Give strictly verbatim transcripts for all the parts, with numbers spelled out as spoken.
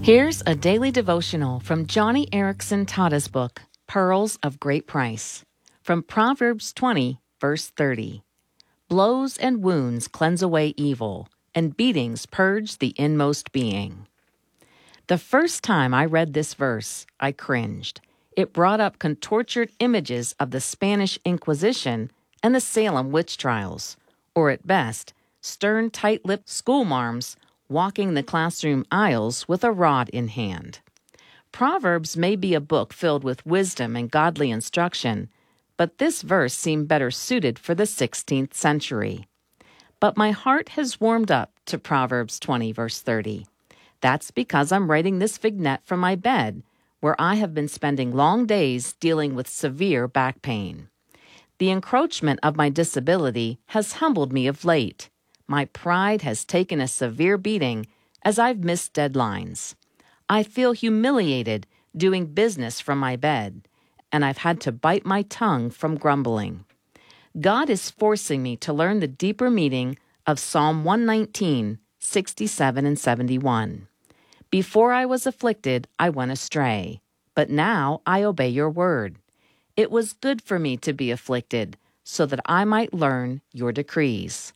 Here's a daily devotional from Johnny Erickson Tada's book, Pearls of Great Price, from Proverbs twenty, verse thirty. Blows and wounds cleanse away evil, and beatings purge the inmost being. The first time I read this verse, I cringed. It brought up contortured images of the Spanish Inquisition and the Salem witch trials, or at best, stern, tight-lipped schoolmarms walking the classroom aisles with a rod in hand. Proverbs may be a book filled with wisdom and godly instruction, but this verse seemed better suited for the sixteenth century. But my heart has warmed up to Proverbs twenty, verse thirty. That's because I'm writing this vignette from my bed, where I have been spending long days dealing with severe back pain. The encroachment of my disability has humbled me of late. My pride has taken a severe beating as I've missed deadlines. I feel humiliated doing business from my bed, and I've had to bite my tongue from grumbling. God is forcing me to learn the deeper meaning of Psalm one nineteen, sixty-seven and seventy-one. Before I was afflicted, I went astray, but now I obey your word. It was good for me to be afflicted, so that I might learn your decrees.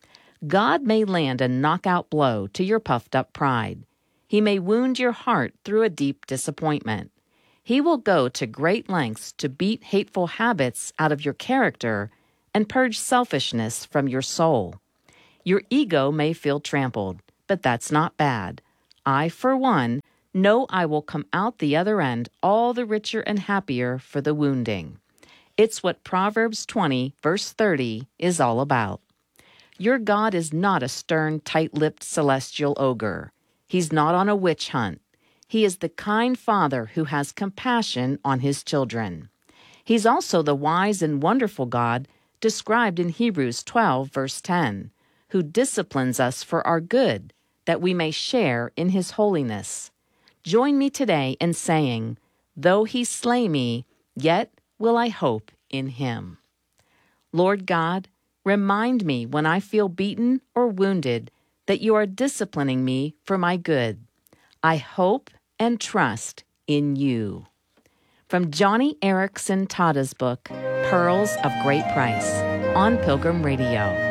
God may land a knockout blow to your puffed-up pride. He may wound your heart through a deep disappointment. He will go to great lengths to beat hateful habits out of your character and purge selfishness from your soul. Your ego may feel trampled, but that's not bad. I, for one, know I will come out the other end all the richer and happier for the wounding. It's what Proverbs twenty, verse thirty is all about. Your God is not a stern, tight-lipped celestial ogre. He's not on a witch hunt. He is the kind Father who has compassion on his children. He's also the wise and wonderful God described in Hebrews twelve, verse ten, who disciplines us for our good, that we may share in his holiness. Join me today in saying, "Though he slay me, yet will I hope in him." Lord God, remind me when I feel beaten or wounded that you are disciplining me for my good. I hope and trust in you. From Johnny Erickson Tada's book, Pearls of Great Price, on Pilgrim Radio.